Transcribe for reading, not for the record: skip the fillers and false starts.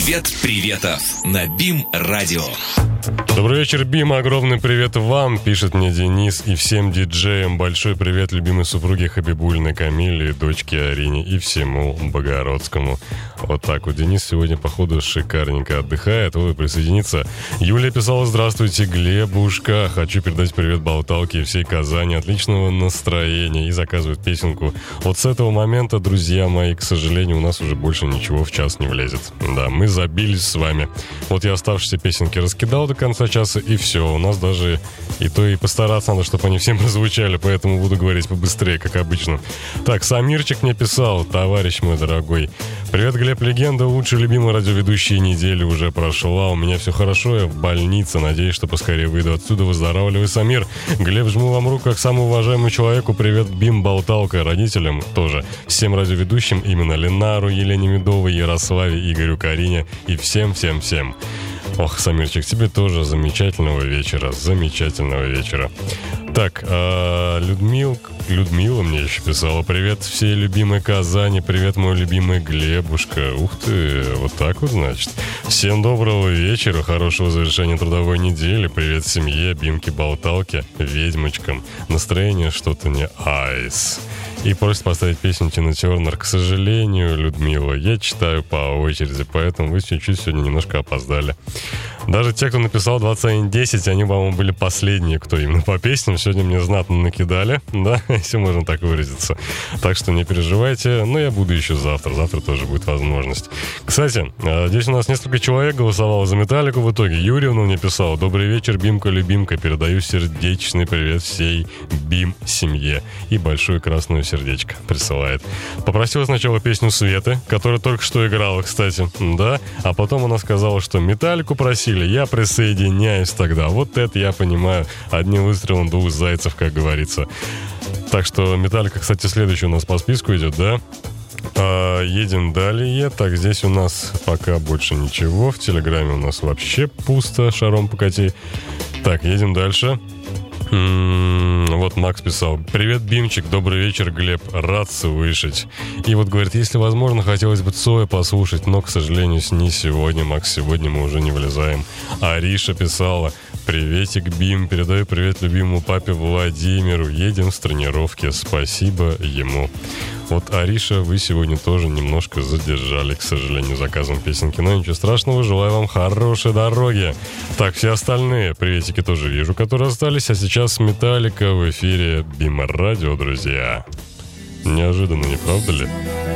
Привет приветов на БИМ Радио. Добрый вечер, Бим. Огромный привет вам, пишет мне Денис, и всем диджеям. Большой привет любимой супруге Хабибулиной Камиле, дочке Арине и всему Богородскому. Вот так вот. Денис сегодня, походу, шикарненько отдыхает. Ой, присоединиться. Юлия писала: здравствуйте, Глебушка. Хочу передать привет Болталке и всей Казани. Отличного настроения. И заказывает песенку. Вот с этого момента, друзья мои, к сожалению, у нас уже больше ничего в час не влезет. Да, мы забились с вами. Вот я оставшиеся песенки раскидал до конца часа, и все. У нас даже и то и постараться надо, чтобы они всем прозвучали, поэтому буду говорить побыстрее, как обычно. Так, Самирчик мне писал: товарищ мой дорогой, привет, Глеб, легенда, лучший любимый радиоведущий недели уже прошла, у меня все хорошо, я в больнице, надеюсь, что поскорее выйду отсюда, выздоравливай, Самир. Глеб, жму вам руку как самому уважаемому человеку, привет, Бим, Болталка, родителям тоже, всем радиоведущим, именно Ленару, Елене Медовой, Ярославе, Игорю, Карине и всем-всем-всем. Ох, Самирчик, тебе тоже замечательного вечера. Так, Людмила мне еще писала: привет всей любимой Казани, привет мой любимый Глебушка. Ух ты, вот так вот, значит. Всем доброго вечера, хорошего завершения трудовой недели, привет семье, Бимке, Болталке, ведьмочкам. Настроение что-то не айс. И просит поставить песню Тины Тернер. К сожалению, Людмила, я читаю по очереди, поэтому вы чуть-чуть сегодня немножко опоздали. Даже те, кто написал 21:10, они, по-моему, были последние, кто именно по песням. Сегодня мне знатно накидали, да, если можно так выразиться. Так что не переживайте, но я буду еще завтра. Завтра тоже будет возможность. Кстати, здесь у нас несколько человек голосовало за Металлику в итоге. Юрьевна мне писала: добрый вечер, Бимка-любимка, передаю сердечный привет всей Бим-семье. И большое красное сердечко присылает. Попросила сначала песню Светы, которая только что играла, кстати, да, а потом она сказала, что Металлику просили, я присоединяюсь тогда. Вот это я понимаю. Одним выстрелом двух зайцев, как говорится. Так что Металлика, кстати, следующий у нас по списку идет, да? Едем далее. Так, здесь у нас пока больше ничего. В Телеграме у нас вообще пусто, шаром покати. Так, едем дальше. Вот Макс писал: привет, Бимчик, добрый вечер, Глеб, рад слышать. И вот говорит: если возможно, хотелось бы Цоя послушать, но, к сожалению, не сегодня, Макс, сегодня мы уже не вылезаем. Ариша писала: приветик, Бим, передаю привет любимому папе Владимиру, едем с тренировки, спасибо ему. Вот, Ариша, вы сегодня тоже немножко задержали, к сожалению, заказом песенки, но ничего страшного, желаю вам хорошей дороги. Так, все остальные приветики тоже вижу, которые остались, а сейчас Металлика в эфире БИМ Радио, друзья. Неожиданно, не правда ли?